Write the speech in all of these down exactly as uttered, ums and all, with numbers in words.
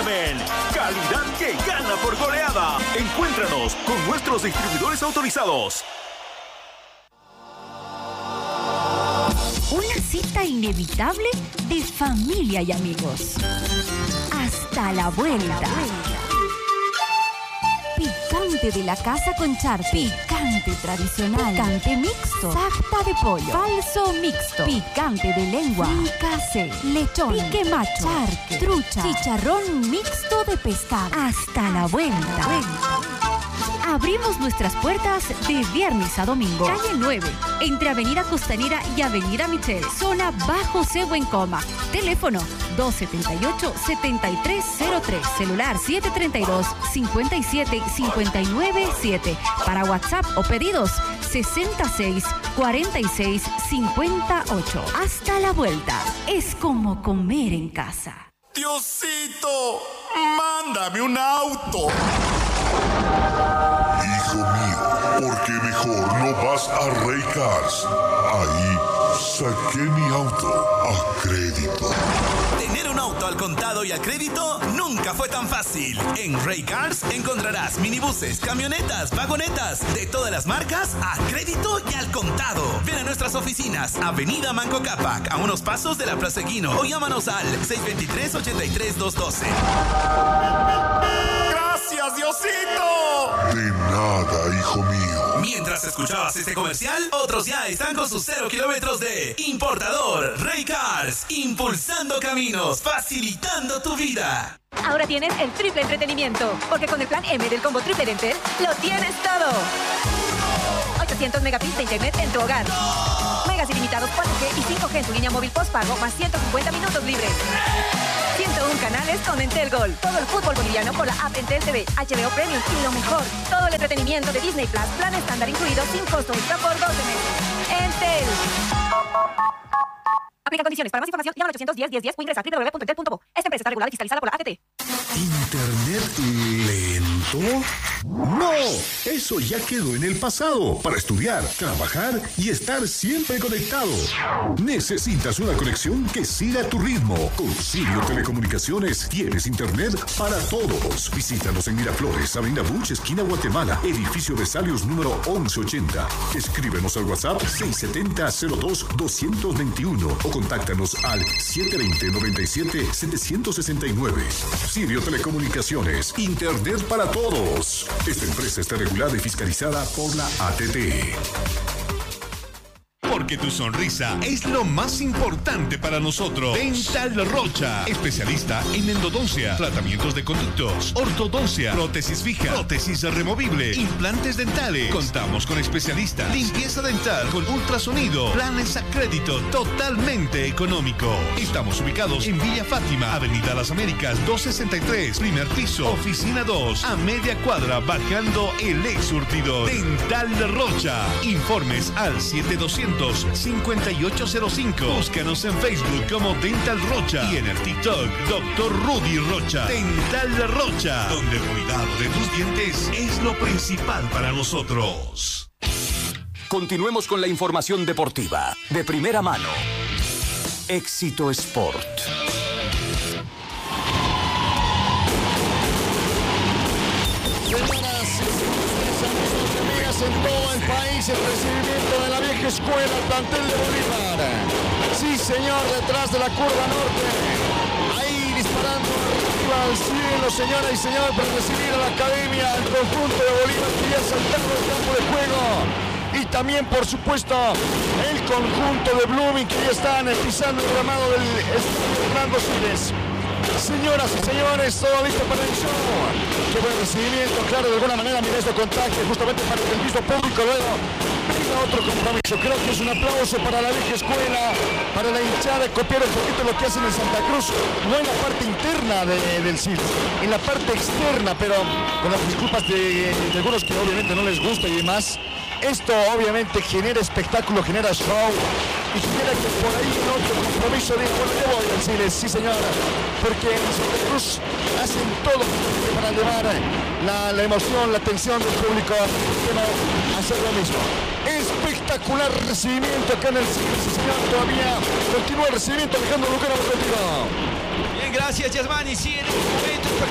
Barnabel. Calidad que gana por goleada. Encuéntranos con nuestros distribuidores autorizados. Una cita inevitable de familia y amigos. Hasta la vuelta. Picante de la casa con charpe. Picante tradicional. Picante mixto. Sarta de pollo. Falso mixto. Picante de lengua. Fricase. Lechón. Pique macho. Charque. Trucha. Chicharrón mixto de pescado. Hasta la vuelta. Abrimos nuestras puertas de viernes a domingo. Calle nueve, entre Avenida Costanera y Avenida Michel. Zona Bajo Cebo en Coma. Teléfono dos setenta y ocho, setenta y tres cero tres. Celular siete treinta y dos, cincuenta y siete, cincuenta y nueve siete. Para WhatsApp o pedidos sesenta y seis, cuarenta y seis, cincuenta y ocho. Hasta la vuelta. Es como comer en casa. Diosito, mándame un auto. Hijo mío, ¿por qué mejor no vas a Rey Cars? Ahí saqué mi auto a crédito. Tener un auto al contado y al crédito nunca fue tan fácil. En Rey Cars encontrarás minibuses, camionetas, vagonetas de todas las marcas a crédito y al contado. Ven a nuestras oficinas, Avenida Manco Cápac, a unos pasos de la Plaza Equino, o llámanos al seis dos tres, ocho tres, dos uno dos. ¡Gracias, Diosito! De nada, hijo mío. Mientras escuchabas este comercial, otros ya están con sus cero kilómetros de importador. Rey Cars, impulsando caminos, facilitando tu vida. Ahora tienes el triple entretenimiento, porque con el plan M del combo triple Enter, lo tienes todo. ochocientos megabits de internet en tu hogar. Megas ilimitados cuatro G y cinco G en tu línea móvil postpago, más ciento cincuenta minutos libres. ciento uno canales con Entel Gol. Todo el fútbol boliviano por la app Entel T V, H B O Premium y lo mejor, todo el entretenimiento de Disney Plus, plan estándar incluido sin costo extra por doce meses. Entel. Aplica condiciones. Para más información, llama al ochocientos diez, diez, diez o ingresa a doble u doble u doble u punto entel punto bo. Esta empresa está regulada y fiscalizada por la A T T. ¿Internet lento? No, eso ya quedó en el pasado. Para estudiar, trabajar y estar siempre conectado. Necesitas una conexión que siga tu ritmo. Con Sirio Telecomunicaciones tienes internet para todos. Visítanos en Miraflores, Avenida Buch, esquina Guatemala, edificio Vesalius número once ochenta. Escríbenos al WhatsApp seis siete cero, cero dos, dos dos uno o contáctanos al siete dos cero, nueve siete, siete seis nueve. Sirio Telecomunicaciones, internet para todos. Esta empresa está regulada y fiscalizada por la A T T. Porque tu sonrisa es lo más importante para nosotros. Dental Rocha, especialista en endodoncia, tratamientos de conductos, ortodoncia, prótesis fija, prótesis removible, implantes dentales. Contamos con especialistas, limpieza dental con ultrasonido, planes a crédito totalmente económico. Estamos ubicados en Villa Fátima, Avenida Las Américas, doscientos sesenta y tres, primer piso, oficina dos, a media cuadra, bajando el ex surtidor. Dental Rocha. Informes al siete doscientos, cincuenta y ocho cero cinco. Búscanos en Facebook como Dental Rocha y en el TikTok doctor Rudy Rocha. Dental Rocha, donde el cuidado de tus dientes es lo principal para nosotros. Continuemos con la información deportiva de primera mano. Éxito Sport. En todo el país el recibimiento de la vieja escuela, el plantel de Bolívar. Sí, señor, detrás de la curva norte. Ahí disparando arriba al cielo, señoras y señores, para recibir a la academia, el conjunto de Bolívar que ya saltaron el campo de juego. Y también, por supuesto, el conjunto de Blooming que ya están pisando el ramado del estadio Fernando Siles. Señoras y señores, todo listo para el show. Qué buen recibimiento, claro, de alguna manera mira esto contagia justamente para que el mismo público luego venga otro compromiso. Creo que es un aplauso para la vieja escuela, para la hinchada, copiar un poquito lo que hacen en Santa Cruz, no en la parte interna de, del C I D, en la parte externa, pero con las disculpas de, de algunos que obviamente no les gusta y demás. Esto obviamente genera espectáculo, genera show y genera que por ahí en otro compromiso diga, bueno, yo voy a decirles, sí señor, porque en Santa Cruz hacen todo para llevar la, la emoción, la atención del público, para hacer lo mismo. Espectacular recibimiento acá en el cine, sí señor, todavía continúa el recibimiento. Alejandro Lucero, contigo. Bien, gracias Yasmani. Sí, en este momento está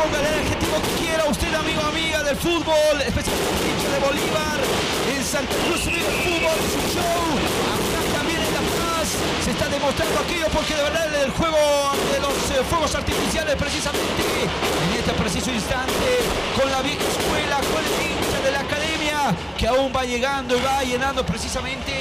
póngale el adjetivo que quiera usted, amigo, amiga del fútbol, especialmente hincha de Bolívar. En Santa Cruz se vive el fútbol, es un show. Acá también en La Paz se está demostrando aquello, porque de verdad el juego de los eh, fuegos artificiales, precisamente en este preciso instante, con la vieja escuela, con el hincha de la academia, que aún va llegando y va llenando precisamente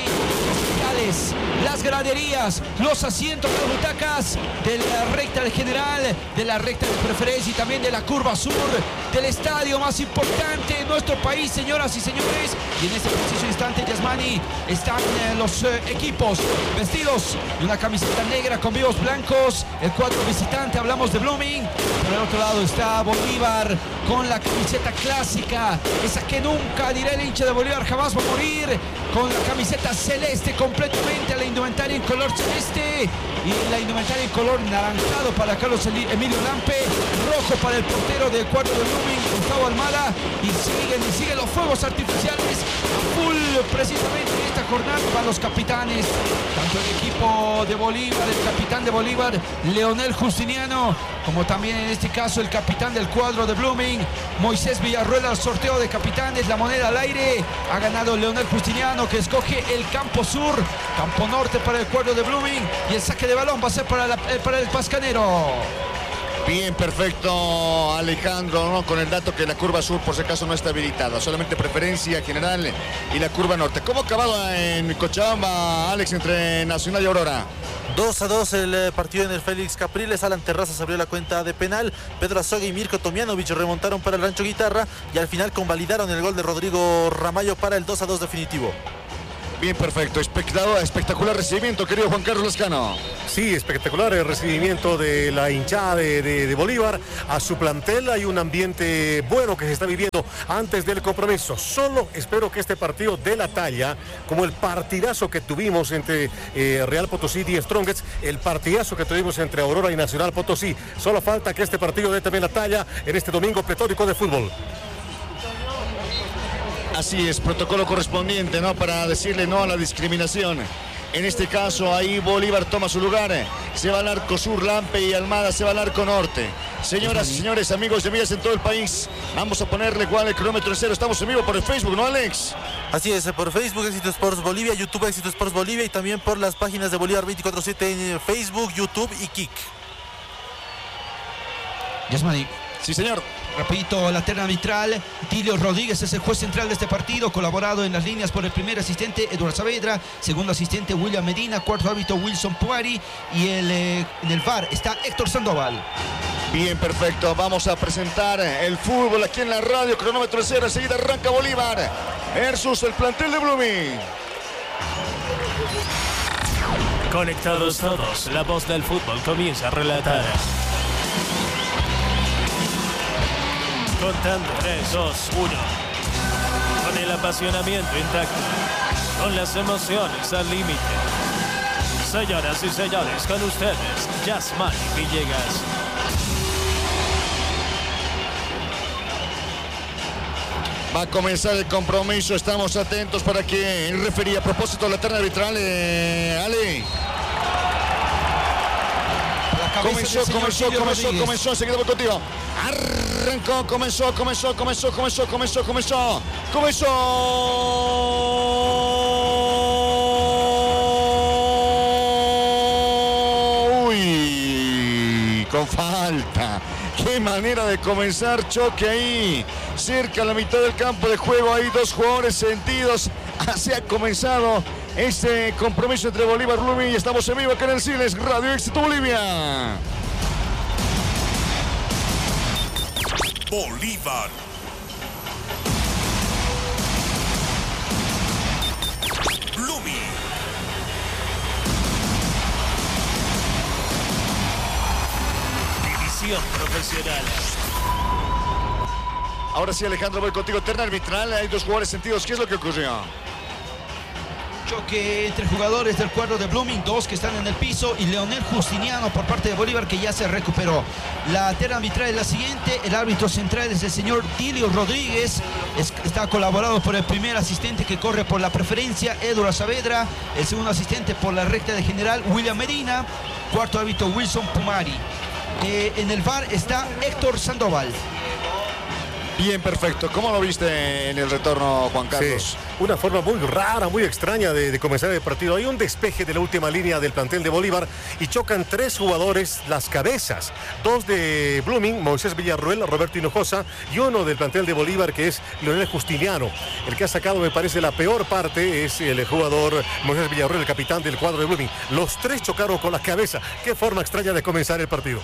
las graderías, los asientos, las butacas de la recta de general, de la recta de preferencia y también de la curva sur del estadio más importante en nuestro país, señoras y señores. Y en este preciso instante, Yasmani, están eh, los eh, equipos vestidos de una camiseta negra con vivos blancos. El cuadro visitante, hablamos de Blooming. Por el otro lado está Bolívar con la camiseta clásica, esa que nunca, dirá el hincha de Bolívar, jamás va a morir, con la camiseta celeste completamente, la indumentaria en color celeste y la indumentaria en color naranjado para Carlos Emilio Lampe, rojo para el portero del cuadro de Blooming, Gustavo Almada, y siguen y siguen los fuegos artificiales a full precisamente en esta jornada para los capitanes, tanto el equipo de Bolívar, el capitán de Bolívar, Leonel Justiniano, como también en este caso el capitán del cuadro de Blooming, Moisés Villarruel. Al sorteo de capitanes, la moneda al aire, ha ganado Leonel Justiniano, que escoge el campo sur, campo norte para el cuadro de Blooming, y el saque de balón va a ser para, la, para el Pascanero. Bien, perfecto, Alejandro, ¿no? Con el dato que la curva sur por si acaso no está habilitada, solamente preferencia general y la curva norte. ¿Cómo acabado en Cochabamba, Alex, entre Nacional y Aurora? dos a dos el partido en el Félix Capriles. Alan Terrazas abrió la cuenta de penal. Pedro Azogue y Mirko Tomianovic remontaron para el Rancho Guitarra y al final convalidaron el gol de Rodrigo Ramallo para el dos a dos definitivo. Bien, perfecto. Espectacular, espectacular recibimiento, querido Juan Carlos Lascano. Sí, espectacular el recibimiento de la hinchada de, de, de Bolívar a su plantel. Hay un ambiente bueno que se está viviendo antes del compromiso. Solo espero que este partido dé la talla, como el partidazo que tuvimos entre eh, Real Potosí y Strongets, el partidazo que tuvimos entre Aurora y Nacional Potosí. Solo falta que este partido dé también la talla en este domingo pletórico de fútbol. Así es, protocolo correspondiente, ¿no? Para decirle no a la discriminación. En este caso, ahí Bolívar toma su lugar. Se va al arco sur, Lampe, y Almada se va al arco norte. Señoras y señores, amigos y amigas en todo el país, vamos a ponerle igual el cronómetro en cero. Estamos en vivo por el Facebook, ¿no, Alex? Así es, por Facebook, Éxito Sports Bolivia, YouTube, Éxito Sports Bolivia, y también por las páginas de Bolívar veinticuatro siete en Facebook, YouTube y Kik. Yasmani. Sí, señor. Repito, la terna arbitral, Tilio Rodríguez es el juez central de este partido, colaborado en las líneas por el primer asistente Eduardo Saavedra, segundo asistente William Medina, cuarto árbitro Wilson Puari, y el, eh, en el V A R está Héctor Sandoval. Bien, perfecto, vamos a presentar el fútbol aquí en la radio, cronómetro cero, enseguida arranca Bolívar versus el plantel de Blooming. Conectados todos, la voz del fútbol comienza a relatar. Contando tres, dos, uno. Con el apasionamiento intacto, con las emociones al límite. Señoras y señores, con ustedes, Yasmani Villegas. Va a comenzar el compromiso, estamos atentos para que el referee, a propósito de la terna arbitral, eh, Ale. Comenzó, comenzó, comenzó, comenzó, enseguida voy contigo. Arrancó, comenzó, comenzó, comenzó, comenzó, comenzó, comenzó, comenzó. Uy, con falta. Qué manera de comenzar, choque ahí, cerca a la mitad del campo de juego, hay dos jugadores sentidos. Así ha comenzado este compromiso entre Bolívar y Blooming, y estamos en vivo acá en el Siles, Radio Éxito Bolivia. Bolívar. Blooming. División profesional. Ahora sí, Alejandro, voy contigo. Terna arbitral, hay dos jugadores sentidos. ¿Qué es lo que ocurrió? Choque entre jugadores del cuadro de Blooming, dos que están en el piso, y Leonel Justiniano por parte de Bolívar, que ya se recuperó. La terna arbitral es la siguiente: el árbitro central es el señor Tilio Rodríguez, es, está colaborado por el primer asistente que corre por la preferencia, Eduardo Saavedra, el segundo asistente por la recta de general, William Medina, cuarto árbitro Wilson Pumari. Eh, en el V A R está Héctor Sandoval. Bien, perfecto. ¿Cómo lo viste en el retorno, Juan Carlos? Sí, una forma muy rara, muy extraña de, de comenzar el partido. Hay un despeje de la última línea del plantel de Bolívar y chocan tres jugadores las cabezas. Dos de Blooming, Moisés Villarroel, Roberto Hinojosa, y uno del plantel de Bolívar, que es Leonel Justiniano. El que ha sacado, me parece, la peor parte es el jugador Moisés Villarroel, el capitán del cuadro de Blooming. Los tres chocaron con la cabeza. Qué forma extraña de comenzar el partido.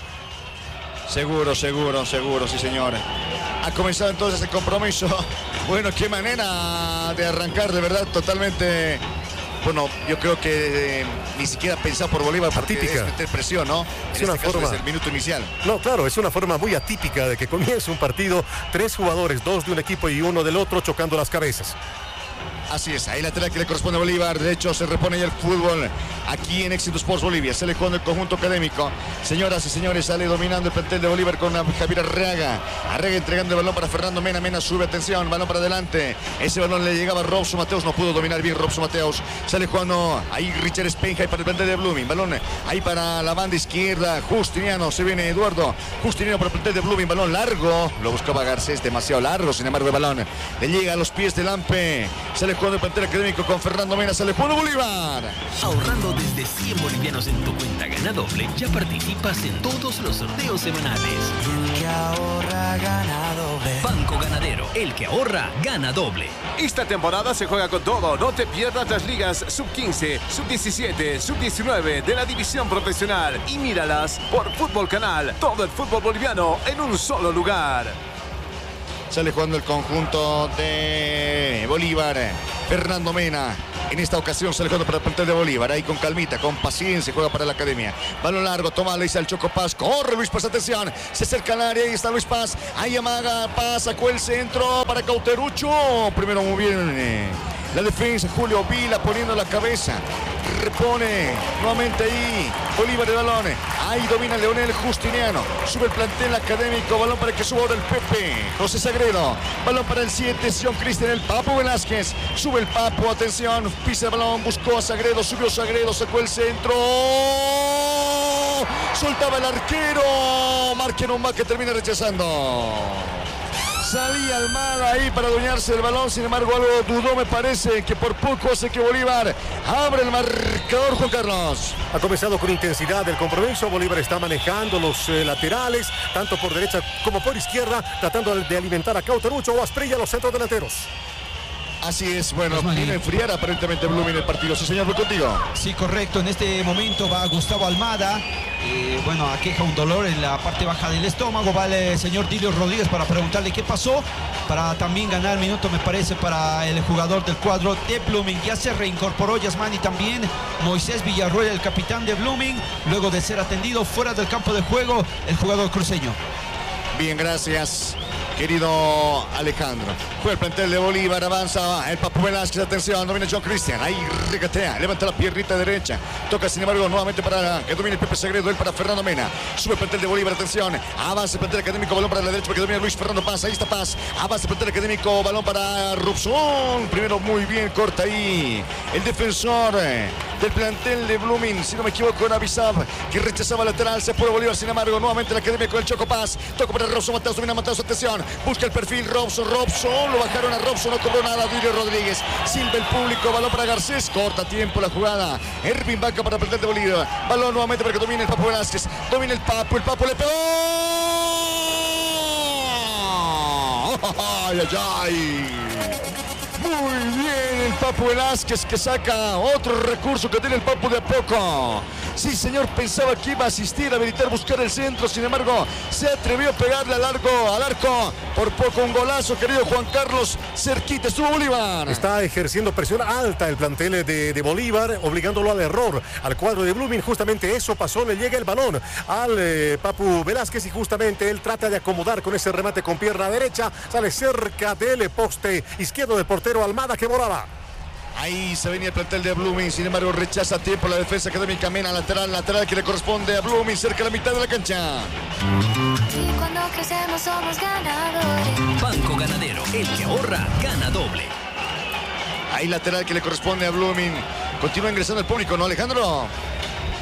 Seguro, seguro, seguro, sí, señor. Ha comenzado entonces el compromiso. Bueno, qué manera de arrancar, de verdad, totalmente. Bueno, yo creo que eh, ni siquiera pensado por Bolívar, porque atípica. Es meter presión, ¿no? Es en una este caso, forma. desde el minuto inicial. No, claro, es una forma muy atípica de que comience un partido. Tres jugadores, dos de un equipo y uno del otro, chocando las cabezas. Así es, ahí lateral que le corresponde a Bolívar. De hecho, se repone ya el fútbol aquí en Éxito Sports Bolivia. Se le juega el conjunto académico. Señoras y señores, sale dominando el plantel de Bolívar con Javier Arreaga. Arreaga entregando el balón para Fernando Mena. Mena sube, atención, balón para adelante. Ese balón le llegaba a Robson Mateos. No pudo dominar bien Robson Mateos. Sale jugando ahí Richard Spenja para el plantel de Blooming. Balón ahí para la banda izquierda. Justiniano, se viene Eduardo. Justiniano para el plantel de Blooming. Balón largo. Lo buscaba Garcés, demasiado largo. Sin embargo, el balón le llega a los pies del Lampe. Sale jugando el plantel académico con Fernando Mena. Sale jugando Bolívar. Ahorrando desde cien bolivianos en tu cuenta Gana Doble, ya participas en todos los sorteos semanales. El que ahorra gana doble. Banco Ganadero, el que ahorra gana doble. Esta temporada se juega con todo. No te pierdas las ligas sub quince, sub diecisiete, sub diecinueve de la división profesional y míralas por Fútbol Canal. Todo el fútbol boliviano en un solo lugar. Sale jugando el conjunto de Bolívar. Fernando Mena. En esta ocasión sale jugando para el plantel de Bolívar. Ahí con calmita, con paciencia, juega para la academia. Balón largo, toma, le dice al Choco Paz. Corre Luis Paz, atención. Se acerca al área, ahí está Luis Paz. Ahí amaga, Paz, sacó el centro para Cauterucho. Primero muy bien eh, la defensa. Julio Vila poniendo la cabeza. Repone nuevamente ahí Bolívar el balón. Ahí domina Leonel Justiniano. Sube el plantel académico. Balón para que suba ahora el Pepe. José Sagredo. Balón para el siete. Sion Cristian. El Papo Velázquez. Sube el Papo. Atención. Pisa el balón. Buscó a Sagredo. Subió Sagredo. Sacó el centro. Soltaba el arquero. Marquenumba que termina rechazando. Salía Almada ahí para adueñarse del balón, sin embargo algo dudó, me parece que por poco hace que Bolívar abre el marcador. Juan Carlos. Ha comenzado con intensidad el compromiso. Bolívar está manejando los eh, laterales, tanto por derecha como por izquierda, tratando de alimentar a Cauterucho o Asprilla, los centros delanteros. Así es, bueno, viene a enfriar aparentemente Blooming el partido. Sí, señor, voy contigo. Sí, correcto. En este momento va Gustavo Almada. Eh, bueno, aqueja un dolor en la parte baja del estómago. Va el señor Dilio Rodríguez para preguntarle qué pasó. Para también ganar minuto, me parece, para el jugador del cuadro de Blooming. Ya se reincorporó Yasmani también. Moisés Villarroel, el capitán de Blooming. Luego de ser atendido fuera del campo de juego, el jugador cruceño. Bien, gracias, querido Alejandro. Fue el plantel de Bolívar, avanza el Papo Velázquez, atención, domina John Cristian, ahí regatea, levanta la piernita derecha, toca sin embargo nuevamente para que domine el Pepe Sagredo, él para Fernando Mena, sube el plantel de Bolívar, atención, avanza el plantel académico, balón para la derecha, porque domina Luis Fernando Paz, ahí está Paz, avanza el plantel académico, balón para Rupson, primero muy bien, corta ahí, el defensor del plantel de Blooming, si no me equivoco, era Bisab, que rechazaba lateral, se puede Bolívar, sin embargo, nuevamente la academia con el Choco Paz, toca para Robson Mateos, domina Mateos, atención, busca el perfil, Robson, Robson, lo bajaron a Robson, no cobró nada, Dilio Rodríguez, silba el público, balón para Garcés, corta tiempo la jugada, Ervin Vaca para el plantel de Bolívar, balón nuevamente para que domine el Papo Velázquez, domina el Papo, el Papo le pegó, ay, ay, ay. Muy bien el Papo Velázquez que saca otro recurso que tiene el Papo de a poco. Sí, señor, pensaba que iba a asistir, a habilitar, buscar el centro. Sin embargo, se atrevió a pegarle al largo, al arco. Por poco un golazo, querido Juan Carlos. Cerquita estuvo Bolívar. Está ejerciendo presión alta el plantel de, de Bolívar, obligándolo al error. Al cuadro de Blooming, justamente eso pasó. Le llega el balón al eh, Papu Velázquez y justamente él trata de acomodar con ese remate con pierna derecha. Sale cerca del poste izquierdo del portero Almada que volaba. Ahí se venía el plantel de Blooming, sin embargo rechaza a tiempo la defensa académica Mena, lateral, lateral que le corresponde a Blooming, cerca de la mitad de la cancha. Y cuando crecemos somos ganadores. Banco Ganadero, el que ahorra, gana doble. Ahí lateral que le corresponde a Blooming. Continúa ingresando el público, ¿no, Alejandro?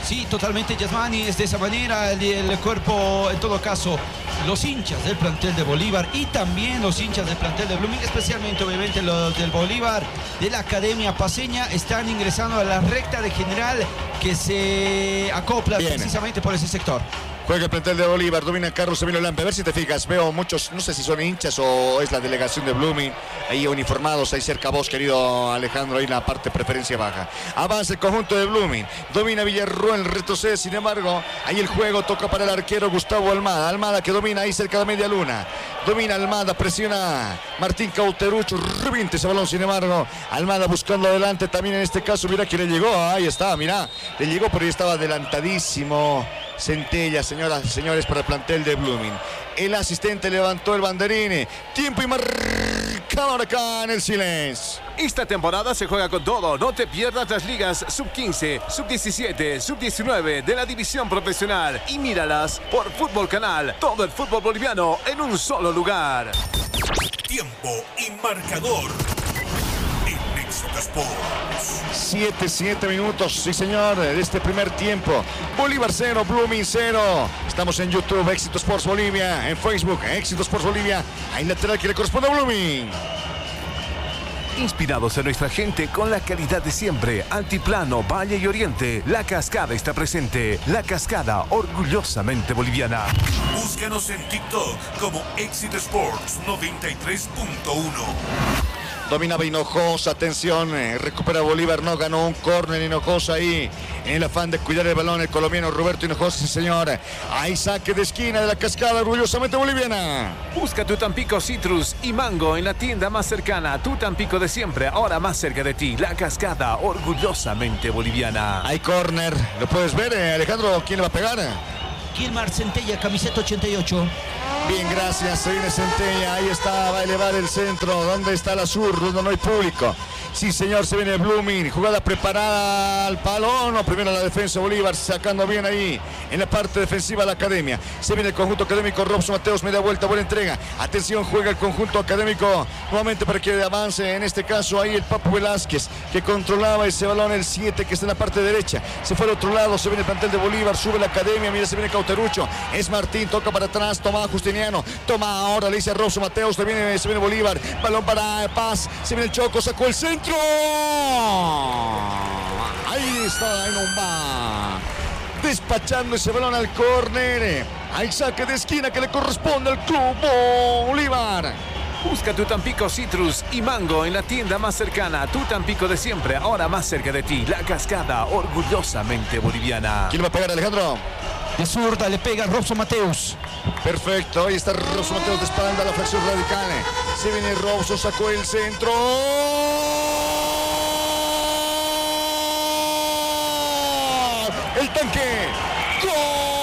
Sí, totalmente, Yasmani, es de esa manera el, el cuerpo, en todo caso, los hinchas del plantel de Bolívar y también los hinchas del plantel de Blooming, especialmente obviamente los del Bolívar, de la Academia Paceña, están ingresando a la recta de general que se acopla Bien. precisamente por ese sector. Juega el plantel de Bolívar, domina Carlos Emilio Lampe. A ver si te fijas, veo muchos, no sé si son hinchas o es la delegación de Blooming, ahí uniformados, ahí cerca vos, querido Alejandro, ahí en la parte preferencia baja. Avanza el conjunto de Blooming, domina Villarroel, retrocede, sin embargo, ahí el juego toca para el arquero Gustavo Almada. Almada que domina ahí cerca de media luna. Domina Almada, presiona Martín Cauterucho, reviente ese balón, sin embargo, Almada buscando adelante también en este caso, mira que le llegó, ahí está, mira, le llegó, pero ya estaba adelantadísimo. Centella, señoras y señores, para el plantel de Blooming. El asistente levantó el banderín. Tiempo y marcador acá en el silencio. Esta temporada se juega con todo. No te pierdas las ligas sub quince, sub diecisiete, sub diecinueve de la división profesional y míralas por Fútbol Canal. Todo el fútbol boliviano en un solo lugar. Tiempo y marcador. siete, siete minutos, sí señor, de este primer tiempo. Bolívar cero, Blooming cero. Estamos en YouTube, Éxito Sports Bolivia. En Facebook, Éxito Sports Bolivia. Hay lateral que le corresponde a Blooming. Inspirados en nuestra gente con la calidad de siempre. Altiplano, Valle y Oriente. La Cascada está presente. La Cascada, orgullosamente boliviana. Búscanos en TikTok como Éxito Sports noventa y tres punto uno. Dominaba Hinojosa, atención, eh, recupera Bolívar, no ganó un córner Hinojosa ahí, en el afán de cuidar el balón, el colombiano Roberto Hinojosa, sí señor. Ahí saque de esquina de la Cascada, orgullosamente boliviana. Busca tu Tampico Citrus y Mango en la tienda más cercana, tu Tampico de siempre, ahora más cerca de ti, la Cascada, orgullosamente boliviana. Hay córner, ¿lo puedes ver, eh, Alejandro? ¿Quién le va a pegar? Gilmar Centella, camiseta ochenta y ocho. Bien, gracias, se viene Centella, ahí está, va a elevar el centro, ¿dónde está la sur? Donde no hay público. Sí, señor, se viene Blooming, jugada preparada al palo, no, primero la defensa Bolívar, sacando bien ahí, en la parte defensiva la Academia. Se viene el conjunto académico, Robson Mateos, media vuelta, buena entrega. Atención, juega el conjunto académico, nuevamente para que avance, en este caso ahí el Papu Velázquez, que controlaba ese balón, el siete, que está en la parte derecha. Se fue al otro lado, se viene el plantel de Bolívar, sube la Academia, mira, se viene Cauterucho, es Martín, toca para atrás, toma Justiniano, toma ahora, le dice a Robson Mateos, se viene, se viene Bolívar, balón para Paz, se viene el Choco, sacó el centro. Ahí está, ahí no va. Despachando ese balón al córner. Hay saque de esquina que le corresponde al Club Bolívar. Busca tu Tampico Citrus y Mango en la tienda más cercana, tu Tampico de siempre, ahora más cerca de ti, la Cascada, orgullosamente boliviana. ¿Quién va a pegar, Alejandro? De zurda le pega Robson Mateus. Perfecto, ahí está Robson Mateus de espalda, la fracción radical. Se viene Robson, sacó el centro. El tanque. ¡Gol!